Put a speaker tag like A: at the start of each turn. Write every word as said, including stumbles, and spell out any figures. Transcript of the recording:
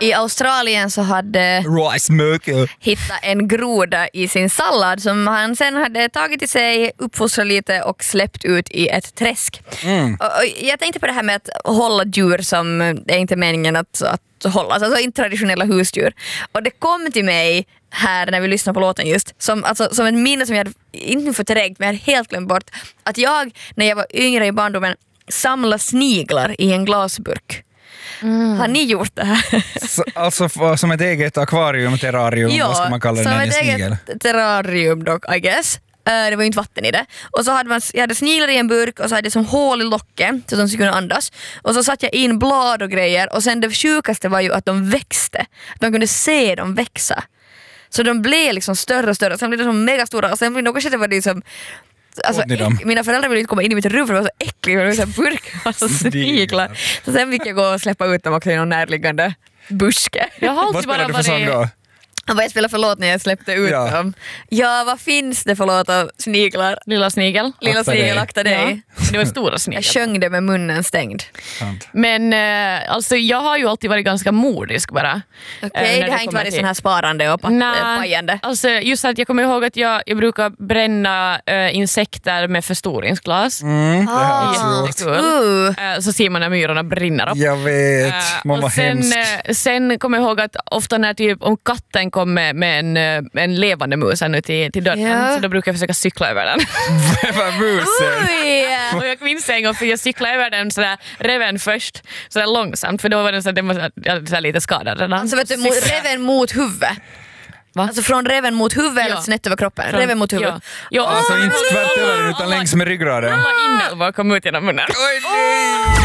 A: I Australien så hade
B: Rice Merkel
A: hittat en groda i sin sallad som han sen hade tagit i sig, uppfostrat lite och släppt ut i ett träsk. Mm. Och, och jag tänkte på det här med att hålla djur som det är inte meningen att, att hålla, alltså inte traditionella husdjur. Och det kom till mig här när vi lyssnade på låten just som, alltså, som ett minne som jag hade inte förträngt men jag hade helt glömt bort att jag när jag var yngre i barndomen samlade sniglar i en glasburk. Mm. Har ni gjort det här?
B: Så, alltså som ett eget akvarium, terrarium,
A: ja,
B: vad ska man kalla det när det är snigel?
A: Som ett eget terrarium dock, I guess. Uh, det var ju inte vatten i det. Och så hade man, jag hade sniglar i en burk och så hade jag som hål i locken så att de skulle kunna andas. Och så satt jag in blad och grejer och sen det sjukaste var ju att de växte. De kunde se dem växa. Så de blev liksom större och större. Sen blev de som megastora och sen blev något skede var det liksom alltså, äck, mina föräldrar ville inte komma in i mitt rum för det var så äckligt. Det var så burk och så sniglar. Så sen fick jag gå och släppa ut dem också i någon närliggande buske.
B: Jag har vad spelade du för sång då?
A: Vad jag spelade för låt när jag släppte ut ja. dem. Ja, vad finns det för låt av sniglar?
C: Lilla snigel.
A: Lilla
B: akta
A: snigel,
B: dig.
A: akta dig.
C: Ja. Det var stora snigel.
A: Jag sjöng det med munnen stängd.
B: Sant.
C: Men äh, alltså jag har ju alltid varit ganska modisk bara.
A: Okej, okay, äh, det har inte varit till sån här sparande och pat- pajande.
C: Alltså just att jag kommer ihåg att jag, jag brukar bränna äh, insekter med förstoringsglas.
B: Mm, det har
A: ah.
B: också gjort.
A: Uh.
C: Äh, så ser man när myrorna brinner upp.
B: Jag vet,
C: äh,
B: man var
C: sen,
B: hemsk.
C: Äh, sen kommer jag ihåg att ofta när typ, om katten kom med, med en en levande mus nu till, till dörren ja. Så då brukar jag försöka cykla över den.
B: Vad musen?
A: Oj!
C: Och jag minns en gång för jag cyklade över den sådär reven först sådär långsamt för då var den så, den var så lite skadad redan.
A: Alltså vet du, mot, reven mot huvudet. Va? Alltså från reven mot huvudet ja. Eller snett över kroppen. Från, reven mot huvudet.
C: Ja. Ja.
B: Alltså inte tvärt över utan längs med ryggraden.
C: Alla inälvor kom ut genom munnen.
B: Oj, nej!